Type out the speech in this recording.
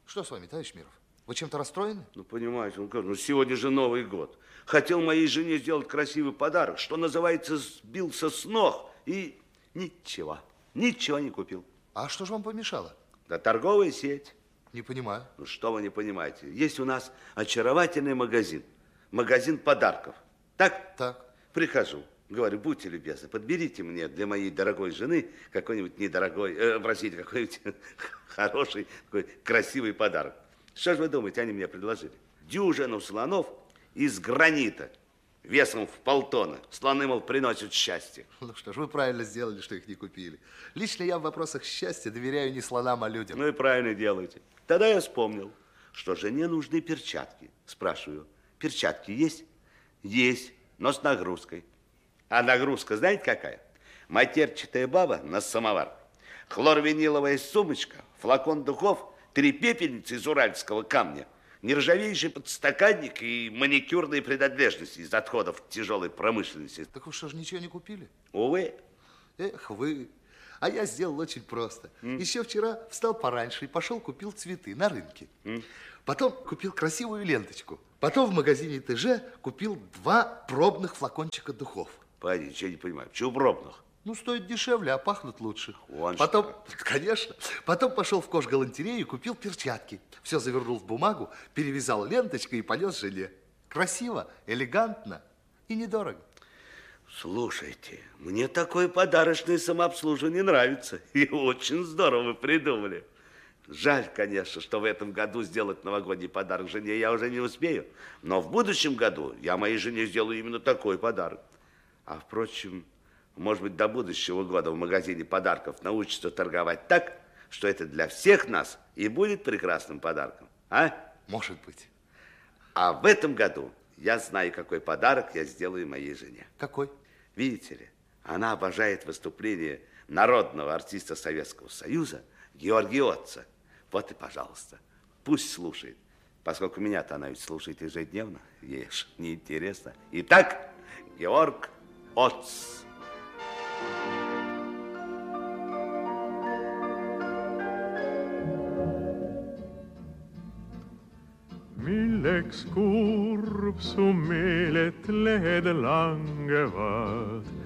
Что с вами, товарищ Миров? Вы чем-то расстроены? Ну, понимаете, сегодня же Новый год. Хотел моей жене сделать красивый подарок, что называется, сбился с ног и ничего не купил. А что же вам помешало? Да торговая сеть. Не понимаю. Ну, что вы не понимаете? Есть у нас очаровательный магазин подарков. Так? Так. Прихожу, говорю, будьте любезны, подберите мне для моей дорогой жены какой-нибудь какой-нибудь хороший, такой красивый подарок. Что же вы думаете, они мне предложили? Дюжину слонов из гранита, весом в полтонны. Слоны, мол, приносят счастье. Ну что ж, вы правильно сделали, что их не купили. Лично я в вопросах счастья доверяю не слонам, а людям. Ну и правильно делаете. Тогда я вспомнил, что жене нужны перчатки. Спрашиваю, перчатки есть? Есть, но с нагрузкой. А нагрузка знаете какая? Матерчатая баба на самовар, хлорвиниловая сумочка, флакон духов, 3 пепельницы из уральского камня, нержавейший подстаканник и маникюрные принадлежности из отходов тяжелой промышленности. Так вы что ж ничего не купили? Увы. Эх вы. А я сделал очень просто. Еще вчера встал пораньше и пошел купил цветы на рынке. Потом купил красивую ленточку. Потом в магазине ТЖ купил 2 пробных флакончика духов. Погодите, я не понимаю, чего пробных? Ну, стоит дешевле, а пахнут лучше. Вон потом, что. конечно, потом пошел в кожгалантерею и купил перчатки. Все завернул в бумагу, перевязал ленточкой и понес жене. Красиво, элегантно и недорого. Слушайте, мне такое подарочное самообслуживание нравится. И очень здорово вы придумали. Жаль, конечно, что в этом году сделать новогодний подарок жене я уже не успею. Но в будущем году я моей жене сделаю именно такой подарок. А впрочем, может быть, до будущего года в магазине подарков научатся торговать так, что это для всех нас и будет прекрасным подарком. А? Может быть. А в этом году я знаю, какой подарок я сделаю моей жене. Какой? Видите ли, она обожает выступление народного артиста Советского Союза Георгия Отца. Вот и, пожалуйста, пусть слушает. Поскольку меня-то она ведь слушает ежедневно, ей ж неинтересно. Итак, Георг Отц. Milleks kurb su meelet lehed langevad?